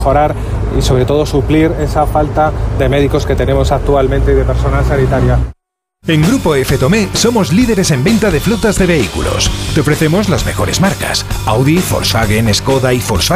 mejorar y sobre todo suplir esa falta de médicos que tenemos actualmente y de personal sanitario. En Grupo F Tomé somos líderes en venta de flotas de vehículos. Te ofrecemos las mejores marcas: Audi, Volkswagen, Skoda y Volkswagen.